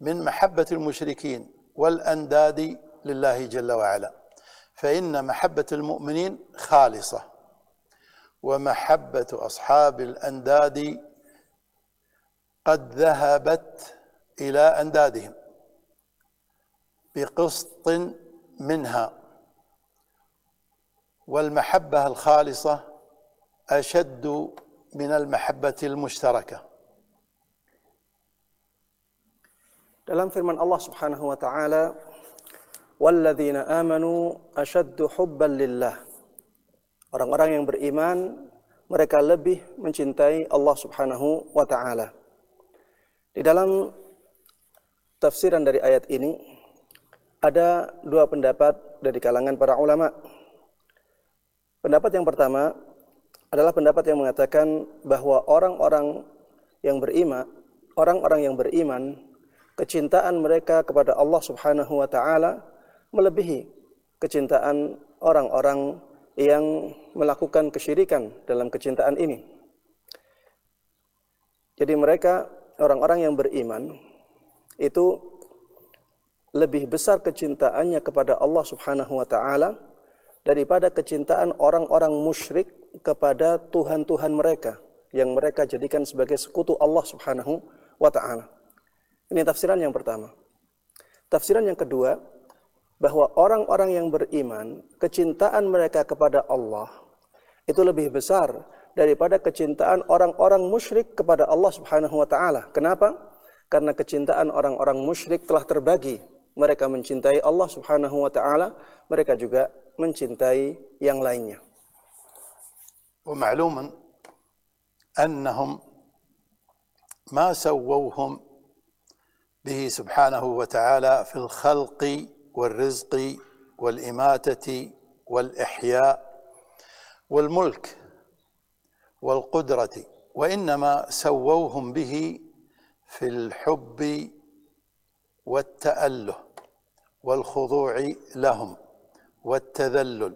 من محبة المشركين والأنداد لله جل وعلا، فإن محبة المؤمنين خالصة، ومحبة أصحاب الأنداد قد ذهبت إلى أندادهم بقسط منها، والمحبة الخالصة أشد من المحبة المشتركة. Dalam firman Allah Subhanahu wa taala, "Walladzina amanu ashaddu hubban lillah." Orang-orang yang beriman, mereka lebih mencintai Allah Subhanahu wa taala. Di dalam tafsiran dari ayat ini ada dua pendapat dari kalangan para ulama. Pendapat yang pertama adalah pendapat yang mengatakan bahwa orang-orang yang beriman, kecintaan mereka kepada Allah Subhanahu wa taala melebihi kecintaan orang-orang yang melakukan kesyirikan dalam kecintaan ini. Jadi mereka, orang-orang yang beriman itu lebih besar kecintaannya kepada Allah Subhanahu wa taala daripada kecintaan orang-orang musyrik kepada tuhan-tuhan mereka yang mereka jadikan sebagai sekutu Allah Subhanahu wa taala. Ini tafsiran yang pertama. Tafsiran yang kedua, bahwa orang-orang yang beriman, kecintaan mereka kepada Allah itu lebih besar daripada kecintaan orang-orang musyrik kepada Allah Subhanahu wa taala. Kenapa? Karena kecintaan orang-orang musyrik telah terbagi. Mereka mencintai Allah Subhanahu wa taala, mereka juga mencintai yang lainnya. Wa ma'lumun annahum ma sawwuhum به سبحانه وتعالى في الخلق والرزق والإماتة والإحياء والملك والقدرة، وإنما سووهم به في الحب والتأله والخضوع لهم والتذلل،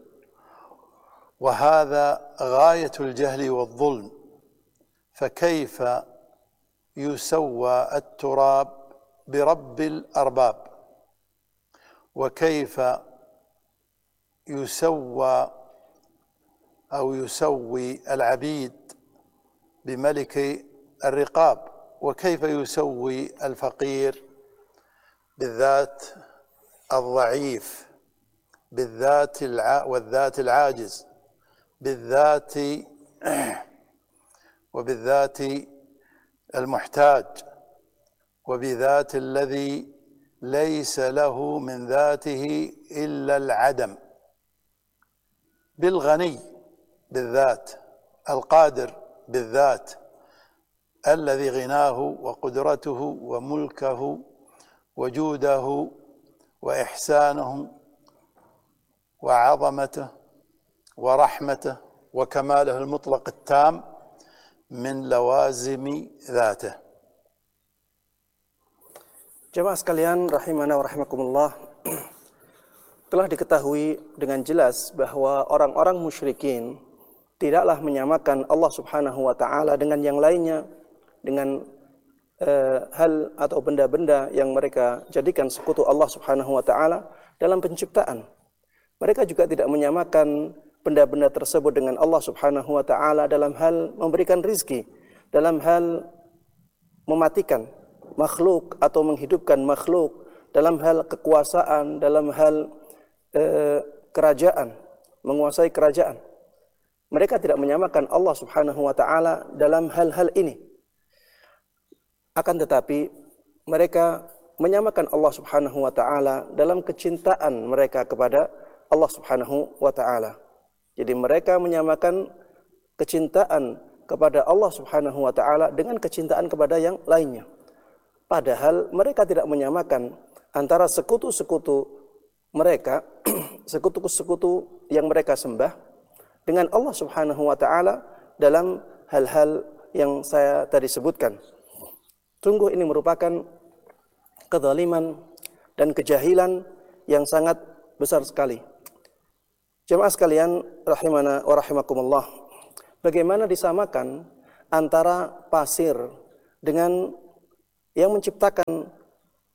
وهذا غاية الجهل والظلم. فكيف يسوى التراب برب الأرباب؟ وكيف يسوي العبيد بملك الرقاب؟ وكيف يسوي الفقير بالذات الضعيف والذات العاجز وبالذات المحتاج وبذات الذي ليس له من ذاته إلا العدم، بالغني بالذات، القادر بالذات، الذي غناه وقدرته وملكه وجوده وإحسانه وعظمته ورحمته وكماله المطلق التام من لوازم ذاته. Jemaah sekalian rahimana wa rahimakumullah, telah diketahui dengan jelas bahwa orang-orang musyrikin tidaklah menyamakan Allah Subhanahu wa taala dengan yang lainnya, dengan hal atau benda-benda yang mereka jadikan sekutu Allah Subhanahu wa taala dalam penciptaan. Mereka juga tidak menyamakan benda-benda tersebut dengan Allah Subhanahu wa taala dalam hal memberikan rizki, dalam hal mematikan makhluk atau menghidupkan makhluk, dalam hal kekuasaan, dalam hal kerajaan, menguasai kerajaan. Mereka tidak menyamakan Allah Subhanahu wa taala dalam hal-hal ini. Akan tetapi mereka menyamakan Allah Subhanahu wa taala dalam kecintaan mereka kepada Allah Subhanahu wa taala. Jadi mereka menyamakan kecintaan kepada Allah Subhanahu wa taala dengan kecintaan kepada yang lainnya. Padahal mereka tidak menyamakan antara sekutu-sekutu mereka, sekutu-sekutu yang mereka sembah dengan Allah Subhanahu wa taala dalam hal-hal yang saya tadi sebutkan. Sungguh ini merupakan kezaliman dan kejahilan yang sangat besar sekali. Jemaah sekalian rahimana wa rahimakumullah, bagaimana disamakan antara pasir dengan yang menciptakan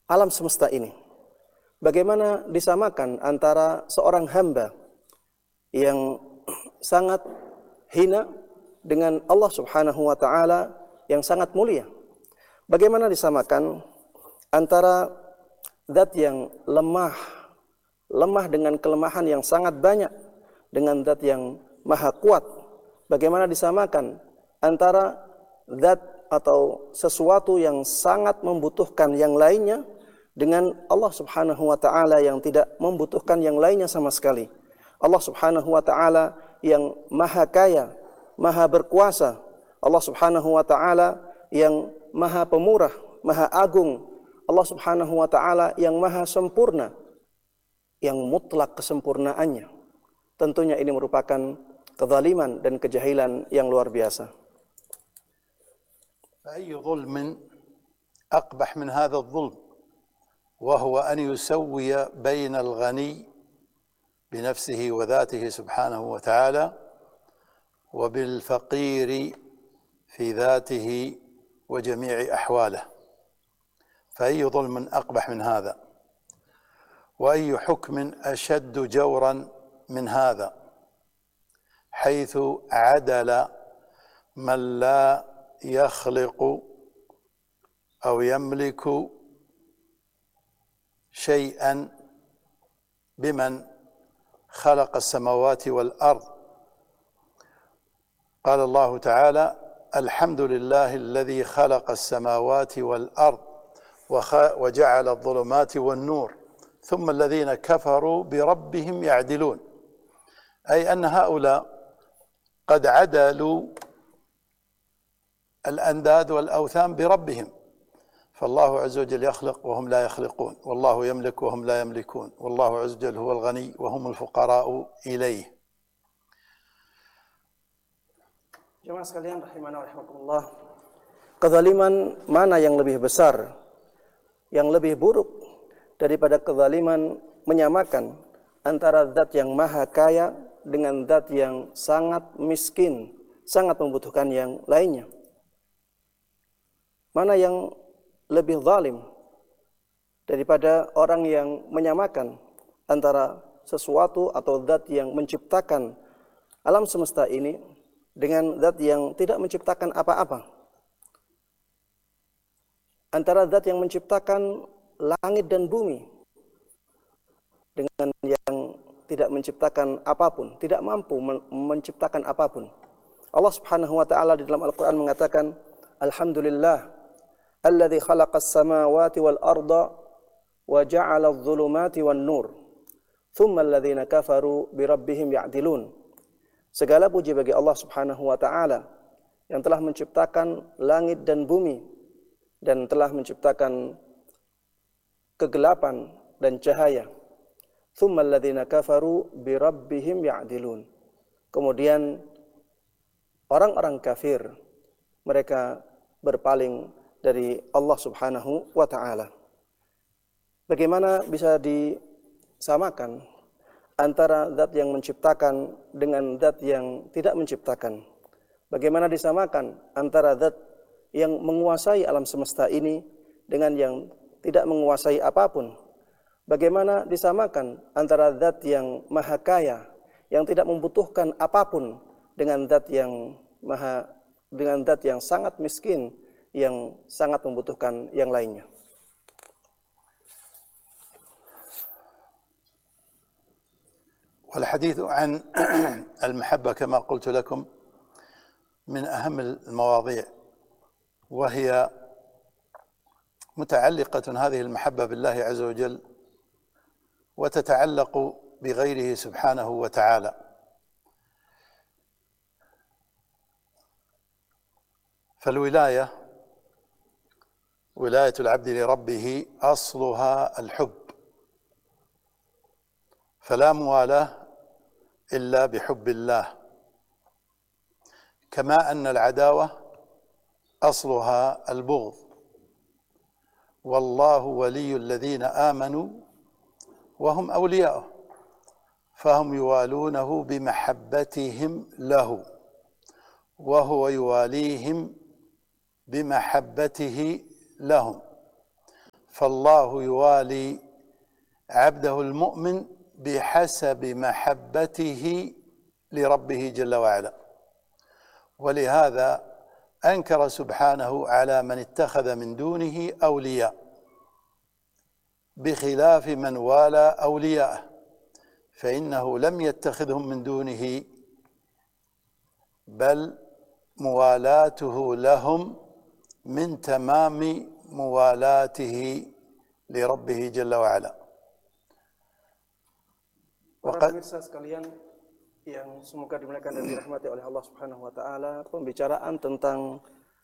alam semesta ini. Bagaimana disamakan antara seorang hamba yang sangat hina dengan Allah Subhanahu wa taala yang sangat mulia. Bagaimana disamakan antara zat yang lemah dengan kelemahan yang sangat banyak dengan zat yang maha kuat. Bagaimana disamakan antara zat atau sesuatu yang sangat membutuhkan yang lainnya dengan Allah Subhanahu wa taala yang tidak membutuhkan yang lainnya sama sekali. Allah Subhanahu wa taala yang maha kaya, maha berkuasa. Allah Subhanahu wa taala yang maha pemurah, maha agung. Allah Subhanahu wa taala yang maha sempurna, yang mutlak kesempurnaannya. Tentunya ini merupakan kezaliman dan kejahilan yang luar biasa. فأي ظلم أقبح من هذا الظلم وهو أن يسوي بين الغني بنفسه وذاته سبحانه وتعالى وبالفقير في ذاته وجميع أحواله. فأي ظلم أقبح من هذا وأي حكم أشد جورا من هذا حيث عدل من لا يخلق أو يملك شيئا بمن خلق السماوات والأرض. قال الله تعالى: الحمد لله الذي خلق السماوات والأرض وجعل الظلمات والنور ثم الذين كفروا بربهم يعدلون. أي أن هؤلاء قد عدلوا الأنداد والأوثان بربهم، فالله عز وجل يخلق وهم لا يخلقون، والله يملك وهم لا يملكون، والله عز وجل هو الغني وهم الفقراء إليه. Jemaah sekalian rahimana wa rahimakumullah, kezaliman mana yang lebih besar, yang lebih buruk daripada kezaliman menyamakan antara zat yang maha kaya dengan zat yang sangat miskin, sangat membutuhkan yang lainnya? Mana yang lebih zalim daripada orang yang menyamakan antara sesuatu atau zat yang menciptakan alam semesta ini dengan zat yang tidak menciptakan apa-apa? Antara zat yang menciptakan langit dan bumi dengan yang tidak menciptakan apapun, tidak mampu menciptakan apapun. Allah Subhanahu wa taala di dalam Al-Qur'an mengatakan, Alhamdulillah alladzi khalaqas samawati wal arda wa ja'ala adh-dhulumati wan nur thumma alladhina kafaru bi rabbihim ya'dilun. Segala puji bagi Allah Subhanahu wa taala yang telah menciptakan langit dan bumi dan telah menciptakan kegelapan dan cahaya. Thumma alladhina kafaru bi rabbihim ya'dilun. Kemudian orang-orang kafir mereka berpaling dari Allah Subhanahu wa taala. Bagaimana bisa disamakan antara zat yang menciptakan dengan zat yang tidak menciptakan? Bagaimana disamakan antara zat yang menguasai alam semesta ini dengan yang tidak menguasai apapun? Bagaimana disamakan antara zat yang maha kaya yang tidak membutuhkan apapun dengan zat yang sangat miskin yang sangat membutuhkan yang lainnya? والحديث عن المحبة كما قلت لكم من أهم المواضيع، وهي متعلقة هذه المحبة بالله عز وجل وتتعلق بغيره سبحانه وتعالى. فالولاية ولاية العبد لربه أصلها الحب، فلا موالاة إلا بحب الله، كما أن العداوة أصلها البغض. والله ولي الذين آمنوا وهم أولياؤه فهم يوالونه بمحبتهم له وهو يواليهم بمحبته لهم، فالله يوالي عبده المؤمن بحسب محبته لربه جل وعلا، ولهذا أنكر سبحانه على من اتخذ من دونه أولياء بخلاف من والى أولياءه، فإنه لم يتخذهم من دونه بل موالاته لهم من تمام موالاته لربه جل وعلا. Para pemirsa sekalian yang semoga dimuliakan dan dirahmati oleh Allah Subhanahu wa taala, pembicaraan tentang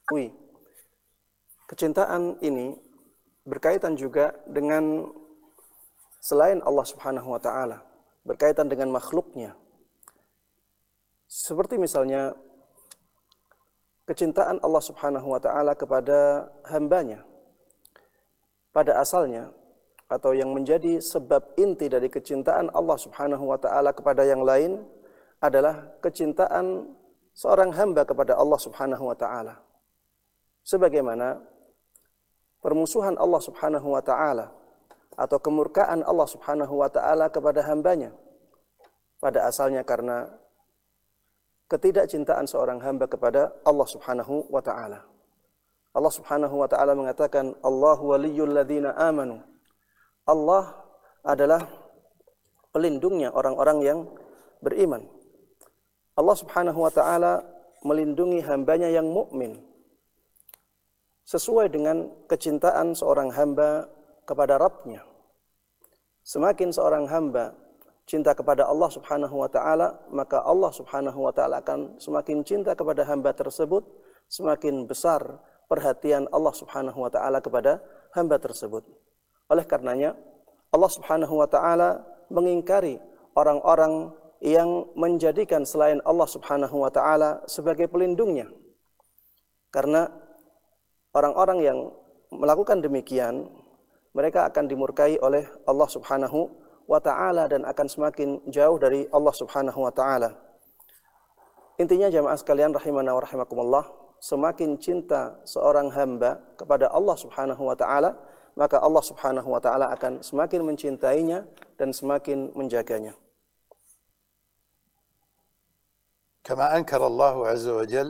kecintaan ini berkaitan juga dengan selain Allah Subhanahu wa taala, berkaitan dengan makhluknya. Seperti misalnya kecintaan Allah Subhanahu wa taala kepada hambanya. Pada asalnya atau yang menjadi sebab inti dari kecintaan Allah Subhanahu wa taala kepada yang lain adalah kecintaan seorang hamba kepada Allah Subhanahu wa taala. Sebagaimana permusuhan Allah Subhanahu wa taala atau kemurkaan Allah Subhanahu wa taala kepada hambanya pada asalnya karena ketidakcintaan seorang hamba kepada Allah Subhanahu wa taala. Allah Subhanahu wa taala mengatakan, Allahu waliyyul ladzina amanu. Allah adalah pelindungnya orang-orang yang beriman. Allah Subhanahu wa taala melindungi hambanya yang mukmin sesuai dengan kecintaan seorang hamba kepada Rabb-nya. Semakin seorang hamba cinta kepada Allah Subhanahu wa taala, maka Allah Subhanahu wa taala akan semakin cinta kepada hamba tersebut, semakin besar perhatian Allah Subhanahu wa taala kepada hamba tersebut. Oleh karenanya, Allah Subhanahu wa taala mengingkari orang-orang yang menjadikan selain Allah Subhanahu wa taala sebagai pelindungnya. Karena orang-orang yang melakukan demikian, mereka akan dimurkai oleh Allah Subhanahu wa ta'ala dan akan semakin jauh dari Allah Subhanahu wa ta'ala. Intinya jamaah sekalian rahimana wa rahimakumullah, semakin cinta seorang hamba kepada Allah Subhanahu wa ta'ala, maka Allah Subhanahu wa ta'ala akan semakin mencintainya dan semakin menjaganya. Kama ankara Allah azza wa jal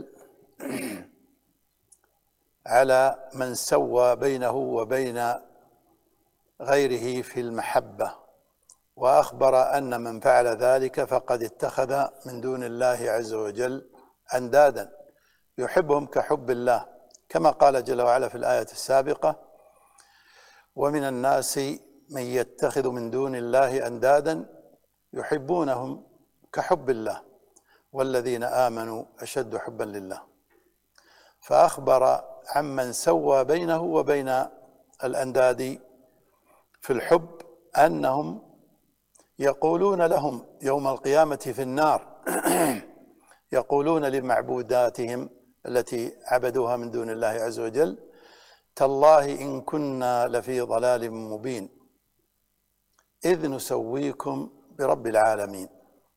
على من سوى بينه وبين غيره في المحبة، وأخبر أن من فعل ذلك فقد اتخذ من دون الله عز وجل أندادا يحبهم كحب الله، كما قال جل وعلا في الآية السابقة: ومن الناس من يتخذ من دون الله أندادا يحبونهم كحب الله والذين آمنوا أشد حبا لله. فأخبر عمن سوى بينه وبين الأنداد في الحب أنهم يقولون لهم يوم القيامة في النار يقولون لمعبوداتهم التي عبدوها من دون الله عز وجل: تالله إن كنا لفي ضلال مبين إذ نسويكم برب العالمين.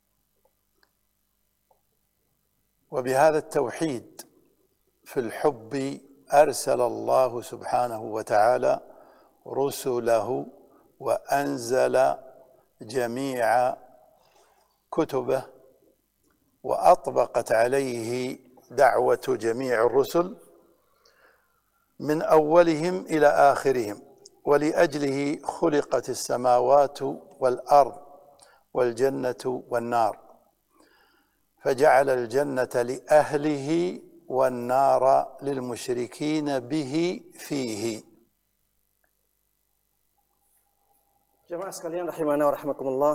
وبهذا التوحيد في الحب أرسل الله سبحانه وتعالى رسله وأنزل جميع كتبه، وأطبقت عليه دعوة جميع الرسل من أولهم إلى آخرهم، ولأجله خلقت السماوات والأرض والجنة والنار، فجعل الجنة لأهله والنار للمشركين به فيه. Jemaah sekalian rahimana wa rahimakumullah,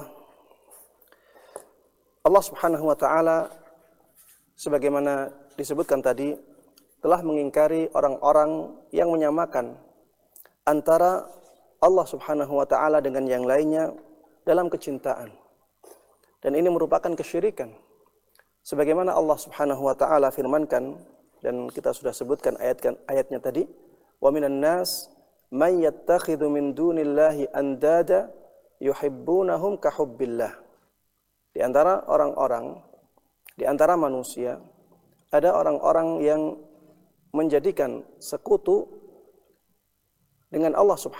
Allah Subhanahu wa taala sebagaimana disebutkan tadi telah mengingkari orang-orang yang menyamakan antara Allah Subhanahu wa taala dengan yang lainnya dalam kecintaan. Dan ini merupakan kesyirikan. Sebagaimana Allah Subhanahu wa taala firmankan dan kita sudah sebutkan ayatnya tadi, wa minan nas man yattakhidhu min dunillahi andada yuhibbunahum ka hubbillah. Di antara orang-orang, di antara manusia ada orang-orang yang menjadikan sekutu dengan Allah Subhanahu